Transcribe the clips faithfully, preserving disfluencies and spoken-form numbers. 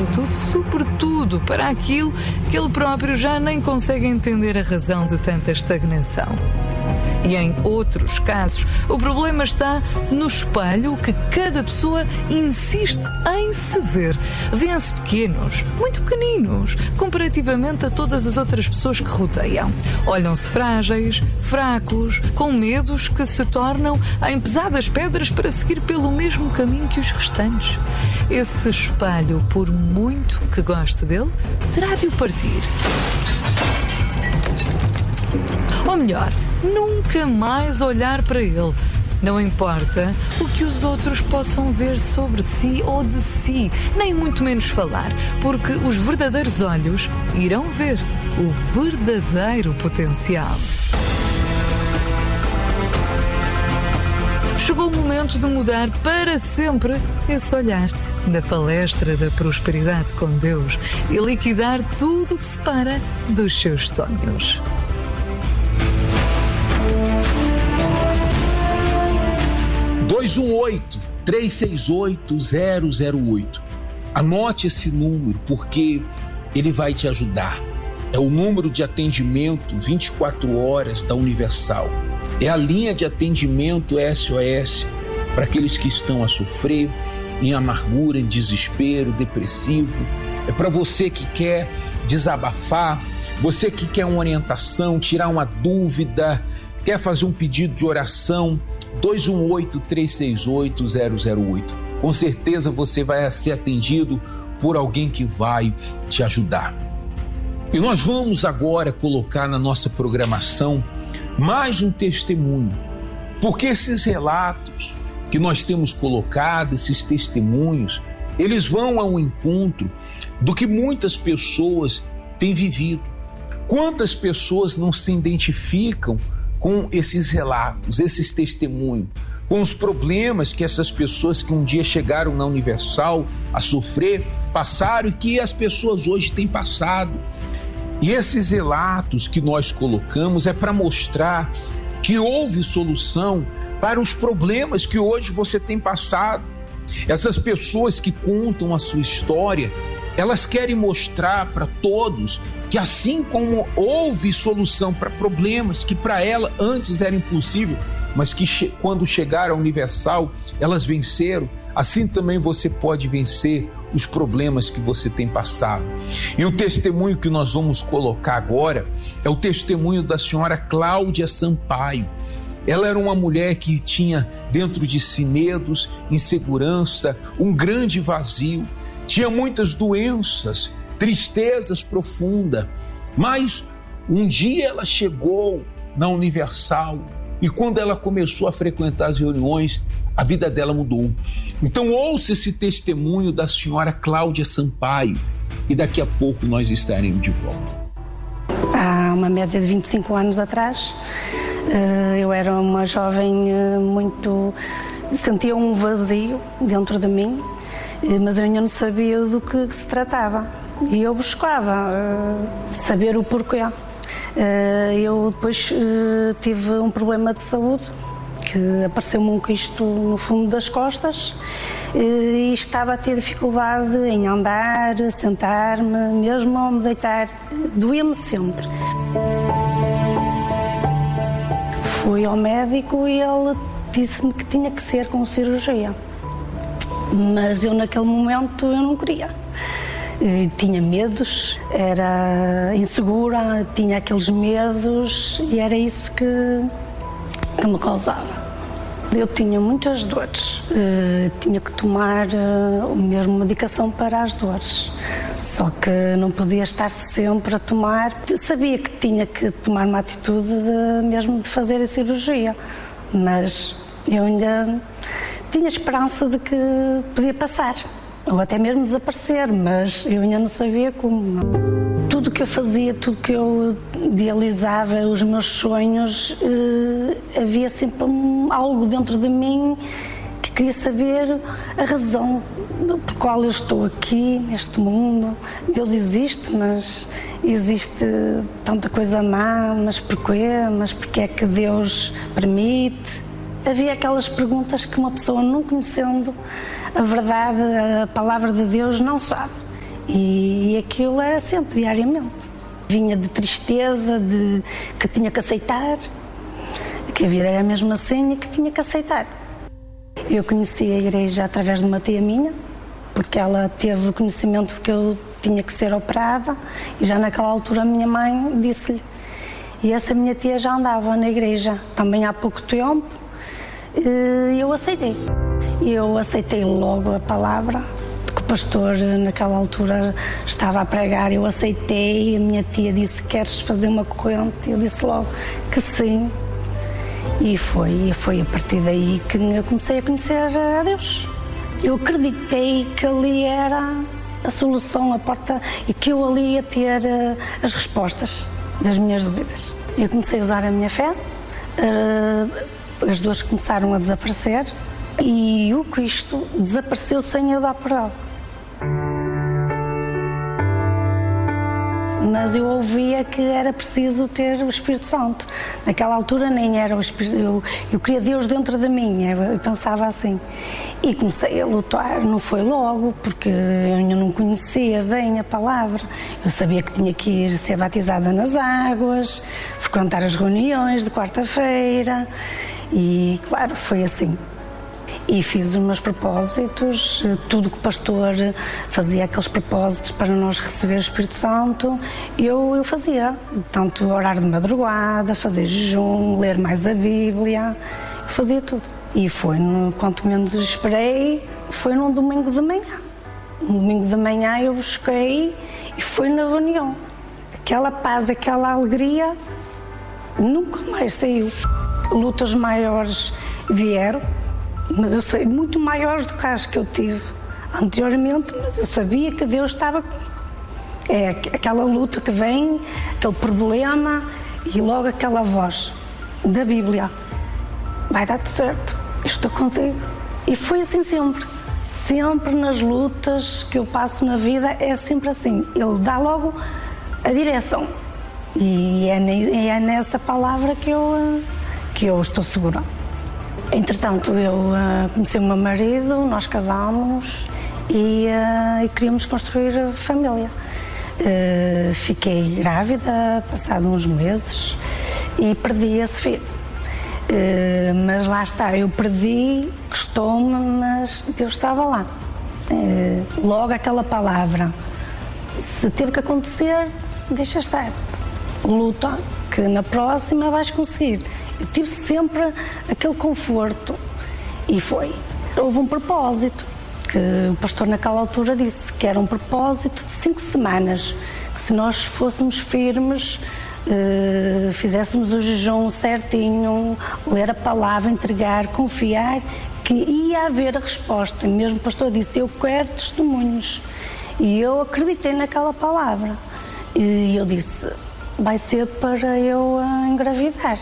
para tudo, sobretudo para aquilo que ele próprio já nem consegue entender a razão de tanta estagnação. E em outros casos, o problema está no espelho que cada pessoa insiste em se ver. Vêem-se pequenos, muito pequeninos, comparativamente a todas as outras pessoas que rodeiam. Olham-se frágeis, fracos, com medos que se tornam em pesadas pedras para seguir pelo mesmo caminho que os restantes. Esse espelho, por muito que goste dele, terá de o partir. Ou melhor, nunca mais olhar para ele. Não importa o que os outros possam ver sobre si ou de si, nem muito menos falar, porque os verdadeiros olhos irão ver o verdadeiro potencial. Chegou o momento de mudar para sempre esse olhar na palestra da prosperidade com Deus e liquidar tudo o que separa dos seus sonhos. dois um oito, três seis oito, zero zero oito. Anote esse número porque ele vai te ajudar. É o número de atendimento vinte e quatro horas da Universal. É a linha de atendimento S O S para aqueles que estão a sofrer, em amargura, em desespero, depressivo. É para você que quer desabafar, você que quer uma orientação, tirar uma dúvida, quer fazer um pedido de oração. dois um oito, três seis oito, zero zero oito. Com certeza você vai ser atendido por alguém que vai te ajudar. E nós vamos agora colocar na nossa programação mais um testemunho, porque esses relatos que nós temos colocado, esses testemunhos, eles vão ao encontro do que muitas pessoas têm vivido. Quantas pessoas não se identificam com esses relatos, esses testemunhos, com os problemas que essas pessoas que um dia chegaram na Universal a sofrer, passaram e que as pessoas hoje têm passado. E esses relatos que nós colocamos é para mostrar que houve solução para os problemas que hoje você tem passado. Essas pessoas que contam a sua história, elas querem mostrar para todos que assim como houve solução para problemas que para ela antes era impossível, mas que che- quando chegaram à Universal, elas venceram, assim também você pode vencer os problemas que você tem passado. E o testemunho que nós vamos colocar agora é o testemunho da senhora Cláudia Sampaio. Ela era uma mulher que tinha dentro de si medos, insegurança, um grande vazio, tinha muitas doenças, tristezas profundas, mas um dia ela chegou na Universal e quando ela começou a frequentar as reuniões, a vida dela mudou. Então ouça esse testemunho da senhora Cláudia Sampaio e daqui a pouco nós estaremos de volta. Há uma média de vinte e cinco anos atrás, eu era uma jovem muito... sentia um vazio dentro de mim, mas eu ainda não sabia do que se tratava. E eu buscava saber o porquê. Eu depois tive um problema de saúde, que apareceu-me um quisto no fundo das costas e estava a ter dificuldade em andar, sentar-me, mesmo ao me deitar, doía-me sempre. Fui ao médico e ele disse-me que tinha que ser com cirurgia, mas eu naquele momento eu não queria. Tinha medos, era insegura, tinha aqueles medos e era isso que, que me causava. Eu tinha muitas dores, uh, tinha que tomar uh, mesmo medicação para as dores, só que não podia estar sempre a tomar. Sabia que tinha que tomar uma atitude de, mesmo de fazer a cirurgia, mas eu ainda tinha esperança de que podia passar, ou até mesmo desaparecer, mas eu ainda não sabia como. Tudo que eu fazia, tudo que eu idealizava, os meus sonhos, eh, havia sempre um, algo dentro de mim que queria saber a razão por qual eu estou aqui, neste mundo. Deus existe, mas existe tanta coisa má, mas porquê? Mas porquê é que Deus permite? Havia aquelas perguntas que uma pessoa, não conhecendo a verdade, a palavra de Deus, não sabe. E, e aquilo era sempre, diariamente. Vinha de tristeza, de que tinha que aceitar, que a vida era mesmo assim e que tinha que aceitar. Eu conheci a igreja através de uma tia minha, porque ela teve o conhecimento de que eu tinha que ser operada, e já naquela altura a minha mãe disse-lhe. E essa minha tia já andava na igreja também há pouco tempo, e eu aceitei. Eu aceitei logo a palavra que o pastor naquela altura estava a pregar, eu aceitei. A minha tia disse: queres fazer uma corrente? Eu disse logo que sim. E foi, e foi a partir daí que eu comecei a conhecer a Deus. Eu acreditei que ali era a solução, a porta, e que eu ali ia ter uh, as respostas das minhas dúvidas. Eu comecei a usar a minha fé, uh, as dores começaram a desaparecer e o Cristo desapareceu sem eu dar por ela. Mas eu ouvia que era preciso ter o Espírito Santo. Naquela altura nem era o Espírito, eu, eu queria Deus dentro de mim, eu pensava assim. E comecei a lutar, não foi logo, porque eu ainda não conhecia bem a palavra. Eu sabia que tinha que ir ser batizada nas águas, frequentar as reuniões de quarta-feira, e claro, foi assim. E fiz os meus propósitos, tudo que o pastor fazia, aqueles propósitos para nós receber o Espírito Santo, eu, eu fazia. Tanto orar de madrugada, fazer jejum, ler mais a Bíblia, eu fazia tudo. E foi, no, quanto menos esperei, foi num domingo de manhã. Um domingo de manhã eu busquei e fui na reunião. Aquela paz, aquela alegria, nunca mais saiu. Lutas maiores vieram, mas eu sei, muito maiores do que as que eu tive anteriormente, mas eu sabia que Deus estava comigo. É aquela luta que vem, aquele problema, e logo aquela voz da Bíblia: vai dar tudo certo, estou contigo. E foi assim sempre. Sempre nas lutas que eu passo na vida é sempre assim. Ele dá logo a direção. E é, é nessa palavra que eu, que eu estou segura. Entretanto, eu uh, conheci o meu marido, nós casámos e, uh, e queríamos construir família. Uh, fiquei grávida, passado uns meses, e perdi esse filho. Uh, mas lá está, eu perdi, custou-me, mas Deus estava lá. Uh, logo aquela palavra: se teve que acontecer, deixa estar. Luta, que na próxima vais conseguir. Eu tive sempre aquele conforto, e foi. Houve um propósito, que o pastor naquela altura disse que era um propósito de cinco semanas, que se nós fôssemos firmes, uh, fizéssemos o jejum certinho, ler a palavra, entregar, confiar, que ia haver a resposta. Mesmo o pastor disse: eu quero testemunhos. E eu acreditei naquela palavra. E eu disse: vai ser para eu uh, engravidar.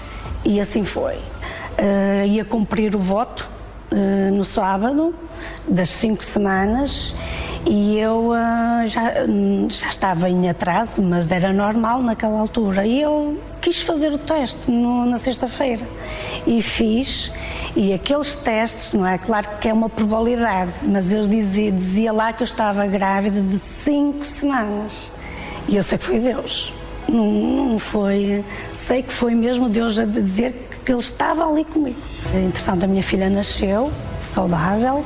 E assim foi. Uh, ia cumprir o voto uh, no sábado das cinco semanas, e eu uh, já, já estava em atraso, mas era normal naquela altura. E eu quis fazer o teste no, na sexta-feira e fiz. E aqueles testes, não é? Claro que é uma probabilidade, mas eu dizia, dizia lá que eu estava grávida de cinco semanas. E eu sei que foi Deus. Não, não foi, sei que foi mesmo Deus a dizer que Ele estava ali comigo. Entretanto, a minha filha nasceu, saudável,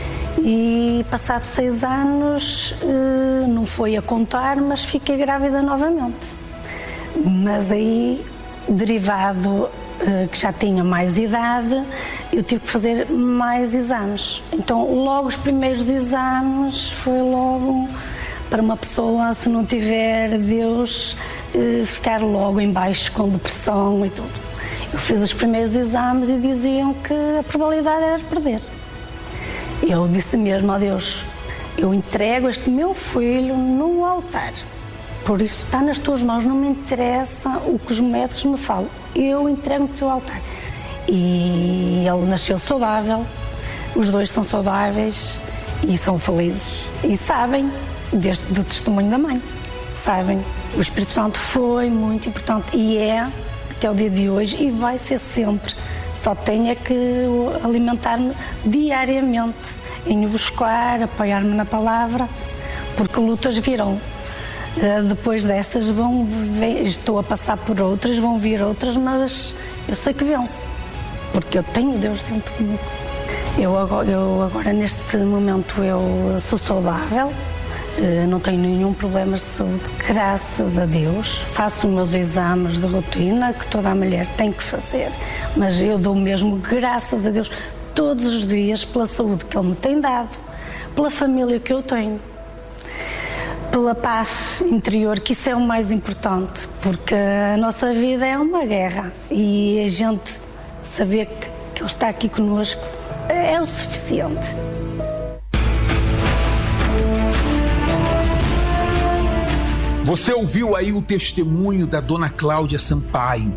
e passado seis anos, não foi a contar, mas fiquei grávida novamente. Mas aí, derivado que já tinha mais idade, eu tive que fazer mais exames. Então, logo os primeiros exames foi logo para uma pessoa, se não tiver Deus, ficar logo em baixo com depressão e tudo. Eu fiz os primeiros exames e diziam que a probabilidade era de perder. Eu disse mesmo a Deus: eu entrego este meu filho no altar, por isso está nas tuas mãos, não me interessa o que os médicos me falam, eu entrego no teu altar. E ele nasceu saudável, os dois são saudáveis e são felizes, e sabem deste, do testemunho da mãe, sabem. O Espírito Santo foi muito importante e é até o dia de hoje, e vai ser sempre. Só tenho é que alimentar-me diariamente, em buscar, apoiar-me na palavra, porque lutas virão. Depois destas vão, estou a passar por outras, vão vir outras, mas eu sei que venço, porque eu tenho Deus dentro de mim. Eu agora, eu agora neste momento eu sou saudável, não tenho nenhum problema de saúde, graças a Deus. Faço os meus exames de rotina, que toda a mulher tem que fazer, mas eu dou mesmo graças a Deus todos os dias pela saúde que Ele me tem dado, pela família que eu tenho, pela paz interior, que isso é o mais importante, porque a nossa vida é uma guerra e a gente saber que, que Ele está aqui conosco é o suficiente. Você ouviu aí o testemunho da Dona Cláudia Sampaio.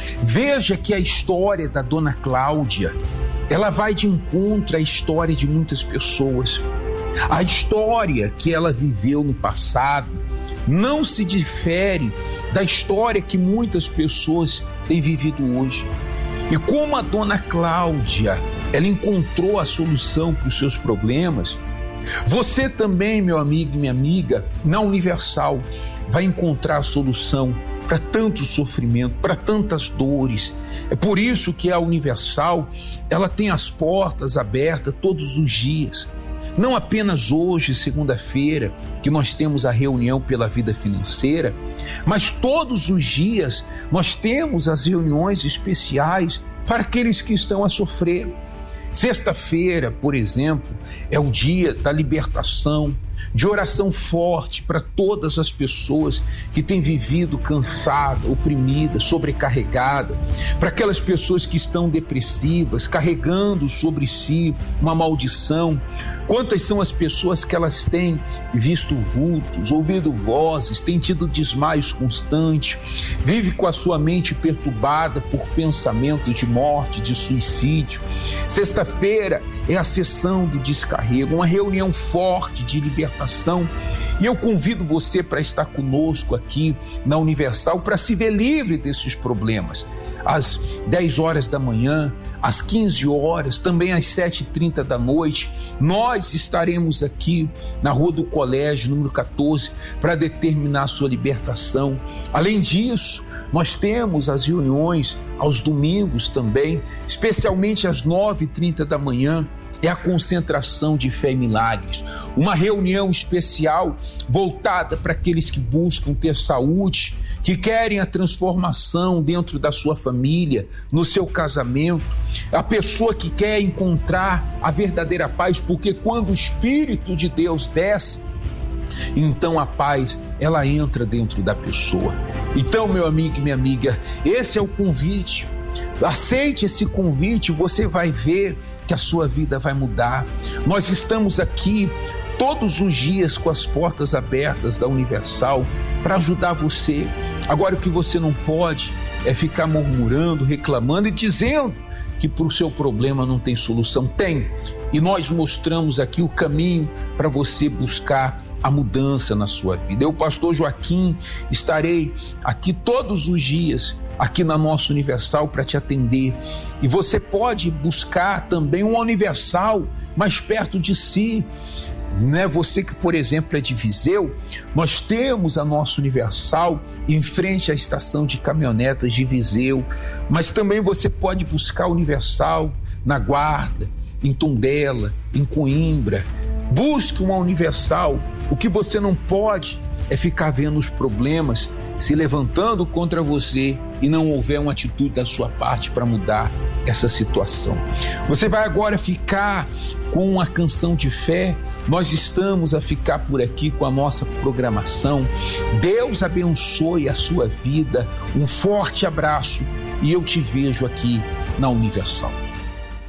Veja que a história da Dona Cláudia, ela vai de encontro à história de muitas pessoas. A história que ela viveu no passado não se difere da história que muitas pessoas têm vivido hoje. E como a Dona Cláudia, ela encontrou a solução para os seus problemas, você também, meu amigo e minha amiga, na Universal, vai encontrar a solução para tanto sofrimento, para tantas dores. É por isso que a Universal, ela tem as portas abertas todos os dias. Não apenas hoje, segunda-feira, que nós temos a reunião pela vida financeira, mas todos os dias nós temos as reuniões especiais para aqueles que estão a sofrer. Sexta-feira, por exemplo, é o dia da libertação, de oração forte para todas as pessoas que têm vivido cansada, oprimida, sobrecarregada, para aquelas pessoas que estão depressivas, carregando sobre si uma maldição. Quantas são as pessoas que elas têm visto vultos, ouvido vozes, têm tido desmaios constantes, vive com a sua mente perturbada por pensamento de morte, de suicídio. Sexta-feira é a sessão do descarrego, uma reunião forte de libertação, e eu convido você para estar conosco aqui na Universal para se ver livre desses problemas. Às dez horas da manhã, às quinze horas, também às sete e trinta da noite, nós estaremos aqui na Rua do Colégio, número quatorze, para determinar a sua libertação. Além disso, nós temos as reuniões aos domingos também, especialmente às nove e trinta da manhã, é a concentração de fé e milagres, uma reunião especial voltada para aqueles que buscam ter saúde, que querem a transformação dentro da sua família, no seu casamento, a pessoa que quer encontrar a verdadeira paz, porque quando o Espírito de Deus desce, então a paz, ela entra dentro da pessoa. Então, meu amigo e minha amiga, esse é o convite. Aceite esse convite, você vai ver que a sua vida vai mudar. Nós estamos aqui todos os dias com as portas abertas da Universal para ajudar você. Agora, o que você não pode é ficar murmurando, reclamando e dizendo que para o seu problema não tem solução. Tem, e nós mostramos aqui o caminho para você buscar a mudança na sua vida. Eu, pastor Joaquim, estarei aqui todos os dias aqui na nossa Universal para te atender, e você pode buscar também uma Universal mais perto de si, né? Você que, por exemplo, é de Viseu, nós temos a nossa Universal em frente à estação de caminhonetas de Viseu, mas também você pode buscar a Universal na Guarda, em Tondela, em Coimbra. Busque uma Universal. O que você não pode é ficar vendo os problemas se levantando contra você e não houver uma atitude da sua parte para mudar essa situação. Você vai agora ficar com uma canção de fé. Nós estamos a ficar por aqui com a nossa programação. Deus abençoe a sua vida. Um forte abraço e eu te vejo aqui na Universal.